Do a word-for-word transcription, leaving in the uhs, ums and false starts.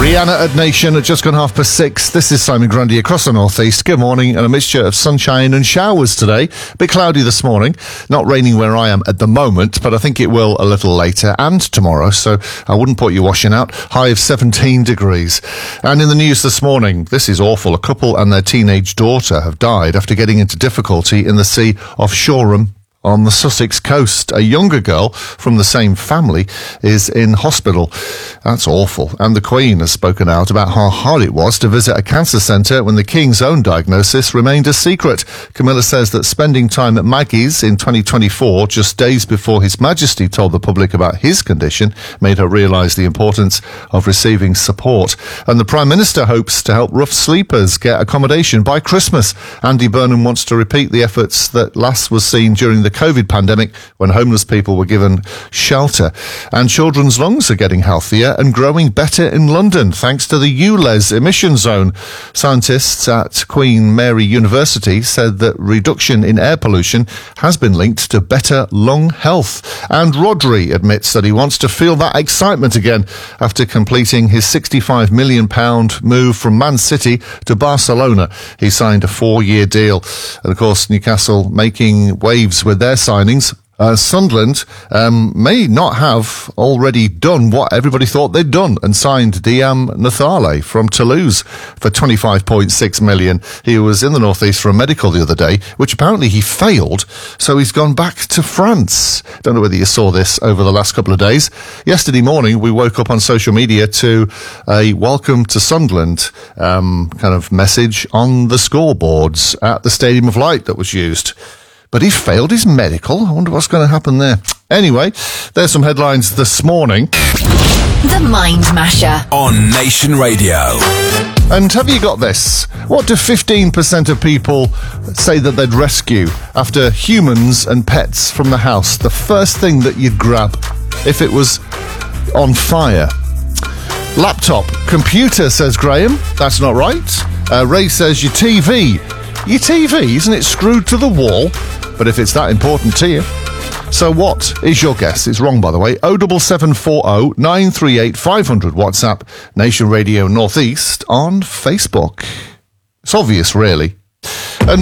Rihanna at Nation at just gone half past six. This is Simon Grundy across the northeast. Good morning, and a mixture of sunshine and showers today. A bit cloudy this morning. Not raining where I am at the moment, but I think it will a little later and tomorrow, so I wouldn't put your washing out. High of seventeen degrees. And in the news this morning, this is awful. A couple and their teenage daughter have died after getting into difficulty in the sea off Shoreham on the Sussex coast. A younger girl from the same family is in hospital. That's awful. And the Queen has spoken out about how hard it was to visit a cancer centre when the King's own diagnosis remained a secret. Camilla says that spending time at Maggie's in twenty twenty-four, just days before His Majesty told the public about his condition, made her realise the importance of receiving support. And the Prime Minister hopes to help rough sleepers get accommodation by Christmas. Andy Burnham wants to repeat the efforts that last was seen during the COVID pandemic when homeless people were given shelter. And children's lungs are getting healthier and growing better in London thanks to the U L E Z emission zone. Scientists at Queen Mary University said that reduction in air pollution has been linked to better lung health. And Rodri admits that he wants to feel that excitement again after completing his sixty-five million pounds move from Man City to Barcelona. He signed a four-year deal. And of course, Newcastle making waves with their signings. Uh, Sunderland um, may not have already done what everybody thought they'd done and signed Diam Nathale from Toulouse for twenty-five point six million. He was in the northeast for a medical the other day, which apparently he failed, so he's gone back to France. Don't know whether you saw this over the last couple of days. Yesterday morning, we woke up on social media to a welcome to Sunderland um, kind of message on the scoreboards at the Stadium of Light that was used. But he failed his medical. I wonder what's going to happen there. Anyway, there's some headlines this morning. The Mind Masher on Nation Radio. And have you got this? What do fifteen percent of people say that they'd rescue after humans and pets from the house? The first thing that you'd grab if it was on fire. Laptop. Computer, says Graham. That's not right. Uh, Ray says your T V. Your T V, isn't it screwed to the wall? But if it's that important to you. So what is your guess? It's wrong, by the way. oh seven seven four oh nine three eight five hundred WhatsApp, Nation Radio Northeast on Facebook. It's obvious, really. And